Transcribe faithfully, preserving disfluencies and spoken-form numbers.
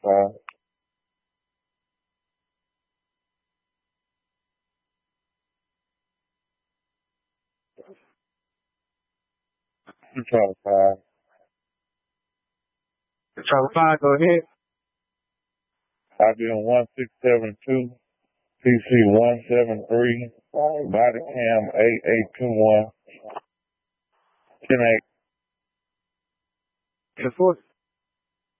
five. two twenty-five. Charlie five, go ahead. I B M one six seven two, P C one seven three, body cam eight eight two one, ten eight. ten four.